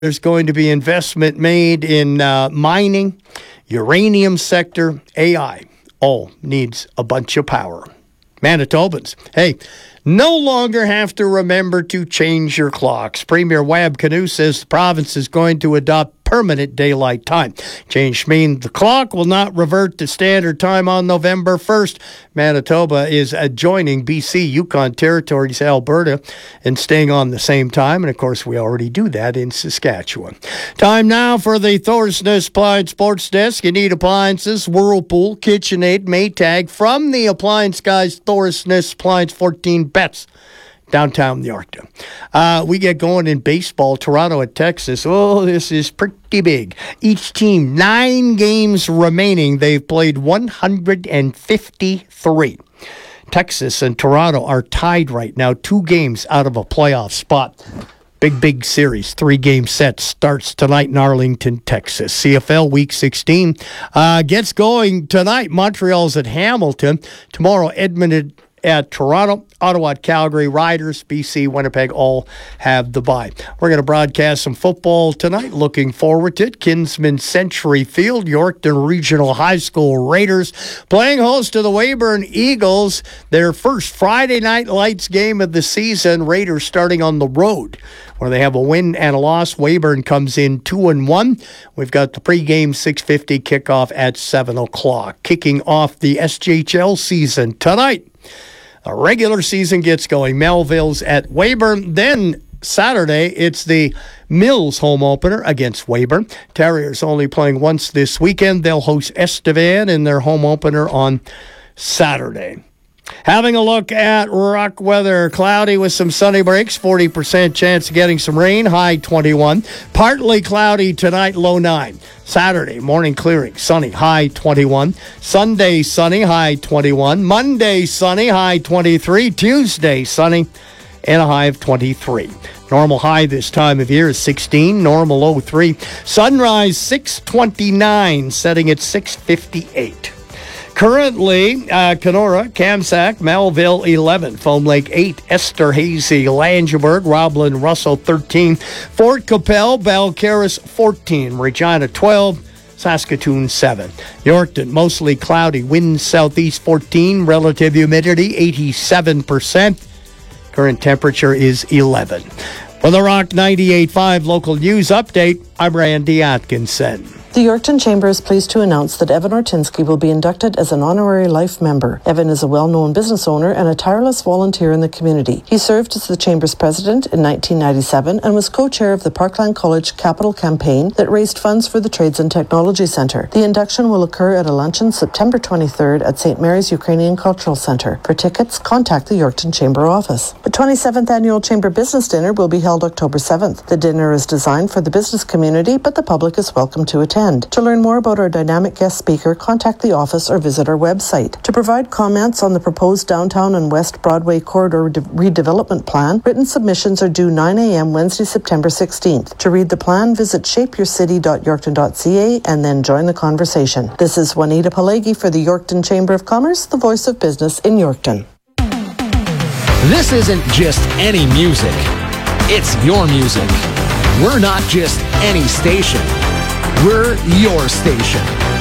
There's going to be investment made in mining, uranium sector, AI. All needs a bunch of power. Manitobans, hey, no longer have to remember to change your clocks. Premier Wab Kinew says the province is going to adopt permanent daylight time. Change means the clock will not revert to standard time on November 1st. Manitoba is adjoining BC, Yukon territories, Alberta, and staying on the same time. And, of course, we already do that in Saskatchewan. Time now for the Thorsness Applied Sports Desk. You need appliances, Whirlpool, KitchenAid, Maytag from the Appliance Guys, Thorsness Appliance 14 Bets. Downtown Yorkton. We get going in baseball. Toronto at Texas. Oh, this is pretty big. Each team, 9 games remaining. They've played 153. Texas and Toronto are tied right now, 2 games out of a playoff spot. Big series. 3-game set starts tonight in Arlington, Texas. CFL Week 16 gets going tonight. Montreal's at Hamilton. Tomorrow, Edmonton at Toronto, Ottawa at Calgary, Riders, BC, Winnipeg all have the bye. We're going to broadcast some football tonight. Looking forward to it. Kinsman Century Field, Yorkton Regional High School Raiders playing host to the Weyburn Eagles. Their first Friday Night Lights game of the season. Raiders starting on the road, where they have a win and a loss. Weyburn comes in 2-1. We've got the pregame 6:50 kickoff at 7 o'clock. Kicking off the SJHL season tonight. A regular season gets going. Melville's at Weyburn. Then Saturday, it's the Mills home opener against Weyburn. Terriers only playing once this weekend. They'll host Estevan in their home opener on Saturday. Having a look at rock weather. Cloudy with some sunny breaks. 40% chance of getting some rain. High 21. Partly cloudy tonight. Low 9. Saturday, morning clearing. Sunny. High 21. Sunday, sunny. High 21. Monday, sunny. High 23. Tuesday, sunny. And a high of 23. Normal high this time of year is 16. Normal low 3. Sunrise 6:29. Setting at 6:58. Currently, Kenora, Kamsack, Melville 11, Foam Lake 8, Esterhazy, Langeberg, Roblin, Russell 13, Fort Capel, Balcarres 14, Regina 12, Saskatoon 7. Yorkton, mostly cloudy, wind southeast 14, relative humidity 87%. Current temperature is 11. For the Rock 98.5 local news update, I'm Randy Atkinson. The Yorkton Chamber is pleased to announce that Evan Ortinsky will be inducted as an honorary life member. Evan is a well-known business owner and a tireless volunteer in the community. He served as the Chamber's president in 1997 and was co-chair of the Parkland College Capital Campaign that raised funds for the Trades and Technology Centre. The induction will occur at a luncheon September 23rd at St. Mary's Ukrainian Cultural Centre. For tickets, contact the Yorkton Chamber office. The 27th Annual Chamber Business Dinner will be held October 7th. The dinner is designed for the business community, but the public is welcome to attend. To learn more about our dynamic guest speaker, contact the office or visit our website. To provide comments on the proposed downtown and West Broadway corridor redevelopment plan, written submissions are due 9 a.m. Wednesday, September 16th. To read the plan, visit shapeyourcity.yorkton.ca and then join the conversation. This is Juanita Palegi for the Yorkton Chamber of Commerce, the voice of business in Yorkton. This isn't just any music. It's your music. We're not just any station. We're your station.